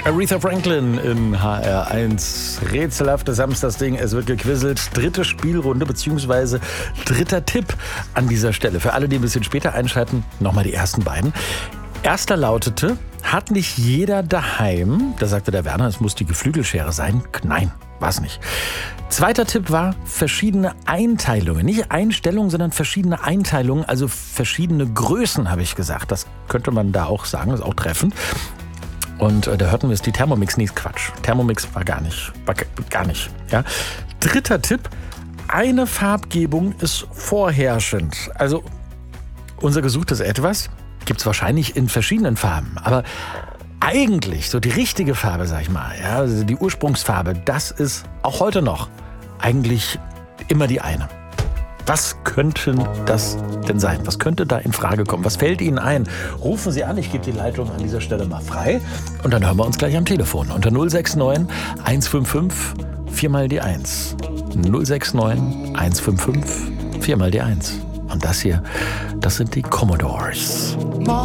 Aretha Franklin in HR1. Rätselhaftes Samstagsding, es wird gequizelt. Dritte Spielrunde bzw. dritter Tipp an dieser Stelle. Für alle, die ein bisschen später einschalten, nochmal die ersten beiden. Erster lautete, hat nicht jeder daheim, da sagte der Werner, es muss die Geflügelschere sein. Nein, war es nicht. Zweiter Tipp war verschiedene Einteilungen. Nicht Einstellungen, sondern verschiedene Einteilungen, also verschiedene Größen, habe ich gesagt. Das könnte man da auch sagen, das ist auch treffend. Und da hörten wir es, die Thermomix, nee, Quatsch. Thermomix war gar nicht. Ja. Dritter Tipp, eine Farbgebung ist vorherrschend. Also unser gesuchtes Etwas gibt es wahrscheinlich in verschiedenen Farben. Aber eigentlich, so die richtige Farbe, sag ich mal, ja, also die Ursprungsfarbe, das ist auch heute noch eigentlich immer die eine. Was könnte das denn sein? Was könnte da in Frage kommen? Was fällt Ihnen ein? Rufen Sie an, ich gebe die Leitung an dieser Stelle mal frei. Und dann hören wir uns gleich am Telefon. Unter 069 155 4 mal die 1. 069 155 4 mal die 1. Und das hier, das sind die Commodores.